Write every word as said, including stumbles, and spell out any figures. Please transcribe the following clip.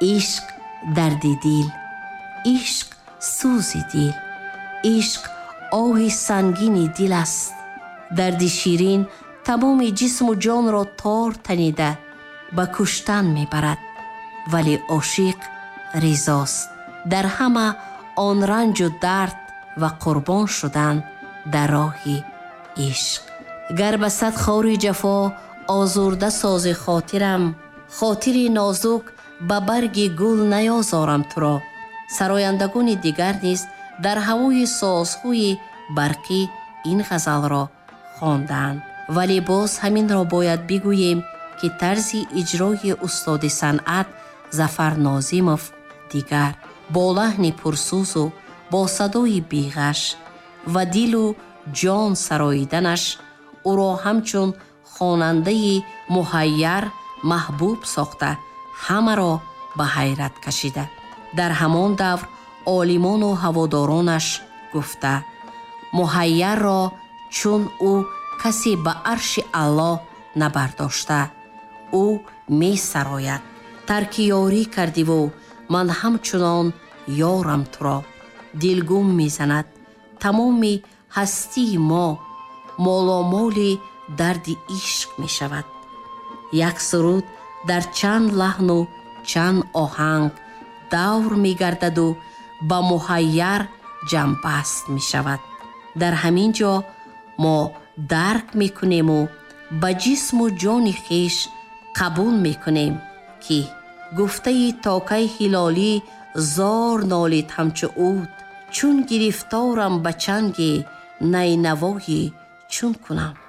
عشق درد دل، عشق سوز دل، عشق آه سنگین دل است. درد شیرین تمام جسم و جان را تار تنیده به کشتن میبرد، ولی عاشق رضاست در همه آن رنج و درد و قربان شدن در راه عشق. گر به صد خار جفا آزرده ساز خاطرم، خاطر نازک به برگ گل نیازارم تو را. سرایندگان دیگر نیز در هوای سازهای برقی این غزل را خواندند، ولی باز همین را باید بگوییم که طرز اجرای استاد صنعت ظفر ناظمов دیگر با لحن پرسوز و با صدای بیغش و دل و جان سراییدنش او را همچون خواننده محیر محبوب ساخته همه را به حیرت کشیده. در همان دور عالمان و هوادارانش گفته محیر را چون او کسی به عرش الله نبرداشته، او می سراید. ترک یاری کردی و من همچنان یارم تو را. دلگم می زند تمام هستی ما، مالامال درد عشق می شود. یک سرود در چند لحن و چند آهنگ دور می گردد و با محیر جمع بست می شود. در همین جا ما درک می کنیم و با جسم و جان خیش قبول می کنیم که گفته تاکه هلالی زار نالید همچو عود، چون گرفتارم به چنگ نینوایی چون کنم.